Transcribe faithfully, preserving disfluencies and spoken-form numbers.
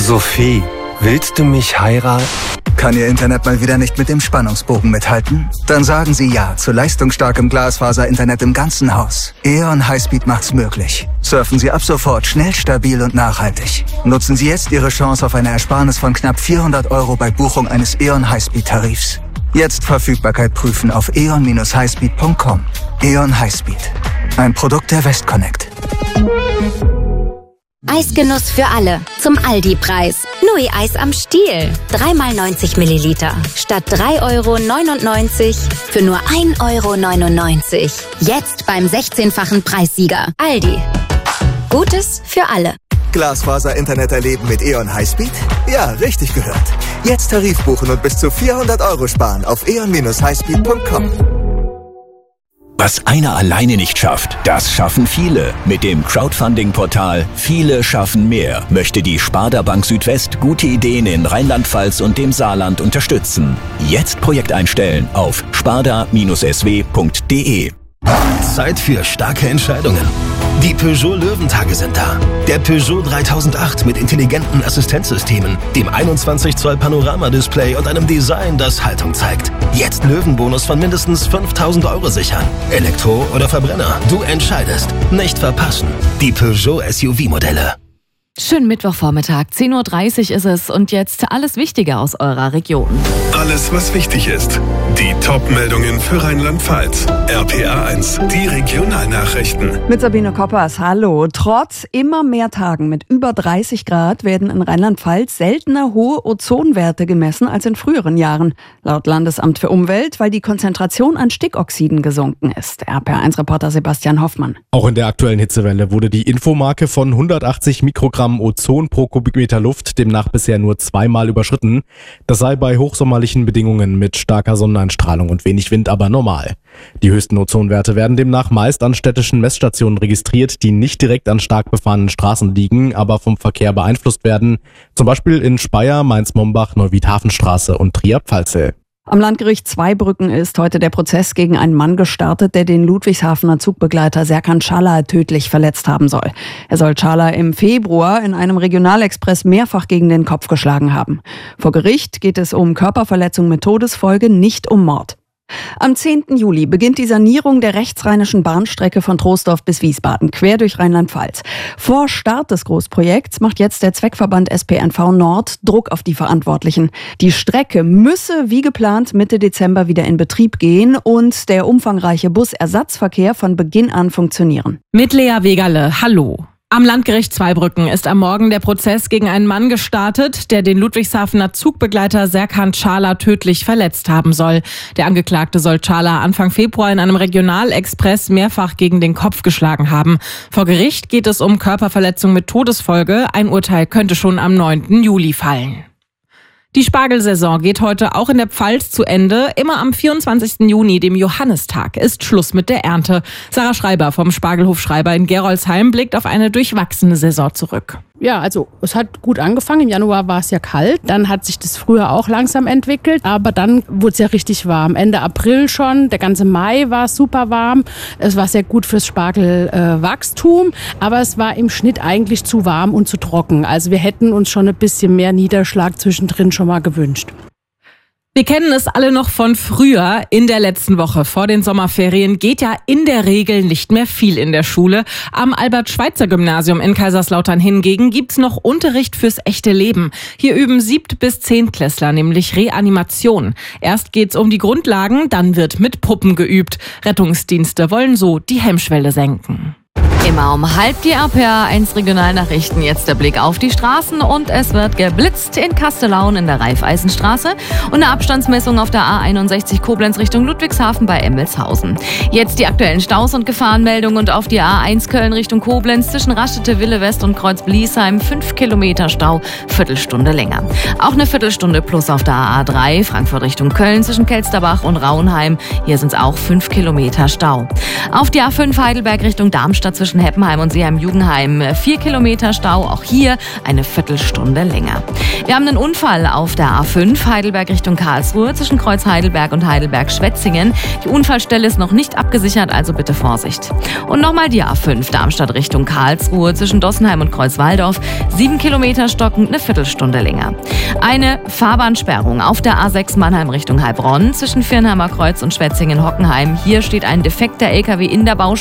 Sophie, willst du mich heiraten? Kann Ihr Internet mal wieder nicht mit dem Spannungsbogen mithalten? Dann sagen Sie ja zu leistungsstarkem Glasfaser-Internet im ganzen Haus. E O N Highspeed macht's möglich. Surfen Sie ab sofort schnell, stabil und nachhaltig. Nutzen Sie jetzt Ihre Chance auf eine Ersparnis von knapp vierhundert Euro bei Buchung eines E O N Highspeed-Tarifs. Jetzt Verfügbarkeit prüfen auf e o n Bindestrich highspeed punkt com. E O N Highspeed. Ein Produkt der Westconnect. Eisgenuss für alle. Zum Aldi-Preis. Nui-Eis am Stiel. drei mal neunzig Milliliter. Statt drei Euro neunundneunzig für nur ein Euro neunundneunzig. Jetzt beim sechzehnfachen Preissieger. Aldi. Gutes für alle. Glasfaser-Internet erleben mit E O N Highspeed? Ja, richtig gehört. Jetzt Tarif buchen und bis zu vierhundert Euro sparen auf e o n Bindestrich highspeed punkt com. Was einer alleine nicht schafft, das schaffen viele. Mit dem Crowdfunding-Portal Viele schaffen mehr möchte die Sparda Bank Südwest gute Ideen in Rheinland-Pfalz und dem Saarland unterstützen. Jetzt Projekt einstellen auf sparda Bindestrich s w punkt d e. Zeit für starke Entscheidungen. Die Peugeot Löwentage sind da. Der Peugeot dreitausendacht mit intelligenten Assistenzsystemen, dem einundzwanzig Zoll Panoramadisplay und einem Design, das Haltung zeigt. Jetzt Löwenbonus von mindestens fünftausend Euro sichern. Elektro oder Verbrenner, du entscheidest. Nicht verpassen. Die Peugeot S U V-Modelle. Schönen Mittwochvormittag, zehn Uhr dreißig ist es und jetzt alles Wichtige aus eurer Region. Alles, was wichtig ist. Die Top-Meldungen für Rheinland-Pfalz. R P A eins, die Regionalnachrichten. Mit Sabine Koppers, hallo. Trotz immer mehr Tagen mit über dreißig Grad werden in Rheinland-Pfalz seltener hohe Ozonwerte gemessen als in früheren Jahren. Laut Landesamt für Umwelt, weil die Konzentration an Stickoxiden gesunken ist. R P A eins Reporter Sebastian Hoffmann. Auch in der aktuellen Hitzewelle wurde die Infomarke von hundertachtzig Mikrogramm Ozon pro Kubikmeter Luft demnach bisher nur zweimal überschritten. Das sei bei hochsommerlichen Bedingungen mit starker Sonneneinstrahlung und wenig Wind aber normal. Die höchsten Ozonwerte werden demnach meist an städtischen Messstationen registriert, die nicht direkt an stark befahrenen Straßen liegen, aber vom Verkehr beeinflusst werden. Zum Beispiel in Speyer, Mainz-Mombach, Neuwied-Hafenstraße und Trier-Pfalzel. Am Landgericht Zweibrücken ist heute der Prozess gegen einen Mann gestartet, der den Ludwigshafener Zugbegleiter Serkan Çağlar tödlich verletzt haben soll. Er soll Çağlar im Februar in einem Regionalexpress mehrfach gegen den Kopf geschlagen haben. Vor Gericht geht es um Körperverletzung mit Todesfolge, nicht um Mord. Am zehnten Juli beginnt die Sanierung der rechtsrheinischen Bahnstrecke von Troisdorf bis Wiesbaden, quer durch Rheinland-Pfalz. Vor Start des Großprojekts macht jetzt der Zweckverband S P N V Nord Druck auf die Verantwortlichen. Die Strecke müsse wie geplant Mitte Dezember wieder in Betrieb gehen und der umfangreiche Busersatzverkehr von Beginn an funktionieren. Mit Lea Wegerle, hallo. Am Landgericht Zweibrücken ist am Morgen der Prozess gegen einen Mann gestartet, der den Ludwigshafener Zugbegleiter Serkan Çağlar tödlich verletzt haben soll. Der Angeklagte soll Çağlar Anfang Februar in einem Regionalexpress mehrfach gegen den Kopf geschlagen haben. Vor Gericht geht es um Körperverletzung mit Todesfolge. Ein Urteil könnte schon am neunten Juli fallen. Die Spargelsaison geht heute auch in der Pfalz zu Ende. Immer am vierundzwanzigsten Juni, dem Johannistag, ist Schluss mit der Ernte. Sarah Schreiber vom Spargelhof Schreiber in Gerolzheim blickt auf eine durchwachsene Saison zurück. Ja, also es hat gut angefangen. Im Januar war es ja kalt. Dann hat sich das früher auch langsam entwickelt. Aber dann wurde es ja richtig warm. Ende April schon. Der ganze Mai war super warm. Es war sehr gut fürs Spargelwachstum. Äh, aber es war im Schnitt eigentlich zu warm und zu trocken. Also wir hätten uns schon ein bisschen mehr Niederschlag zwischendrin schon mal gewünscht. Wir kennen es alle noch von früher. In der letzten Woche vor den Sommerferien geht ja in der Regel nicht mehr viel in der Schule. Am Albert-Schweitzer-Gymnasium in Kaiserslautern hingegen gibt's noch Unterricht fürs echte Leben. Hier üben Siebt- bis Zehntklässler nämlich Reanimation. Erst geht's um die Grundlagen, dann wird mit Puppen geübt. Rettungsdienste wollen so die Hemmschwelle senken. Immer um halb die R P A eins Regionalnachrichten. Jetzt der Blick auf die Straßen und es wird geblitzt in Kastellaun in der Raiffeisenstraße und eine Abstandsmessung auf der A einundsechzig Koblenz Richtung Ludwigshafen bei Emmelshausen. Jetzt die aktuellen Staus und Gefahrenmeldungen und auf die A eins Köln Richtung Koblenz zwischen Raststätte Wille West und Kreuz Bliesheim fünf Kilometer Stau, Viertelstunde länger. Auch eine Viertelstunde plus auf der A drei Frankfurt Richtung Köln zwischen Kelsterbach und Rauenheim. Hier sind es auch fünf Kilometer Stau. Auf die A fünf Heidelberg Richtung Darmstadt Neustadt zwischen Heppenheim und Seeheim-Jugenheim. Vier Kilometer Stau, auch hier eine Viertelstunde länger. Wir haben einen Unfall auf der A fünf, Heidelberg Richtung Karlsruhe, zwischen Kreuz Heidelberg und Heidelberg-Schwetzingen. Die Unfallstelle ist noch nicht abgesichert, also bitte Vorsicht. Und nochmal die A fünf, Darmstadt Richtung Karlsruhe, zwischen Dossenheim und Kreuzwaldorf. Sieben Kilometer stockend, eine Viertelstunde länger. Eine Fahrbahnsperrung auf der A sechs Mannheim Richtung Heilbronn, zwischen Firnheimer Kreuz und Schwetzingen-Hockenheim. Hier steht ein defekter L K W in der Baustelle.